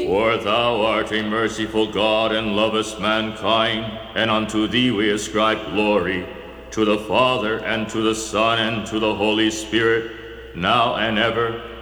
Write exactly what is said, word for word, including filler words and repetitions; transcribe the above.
For thou art a merciful God and lovest mankind, and unto thee we ascribe glory, to the Father, and to the Son, and to the Holy Spirit, now and ever,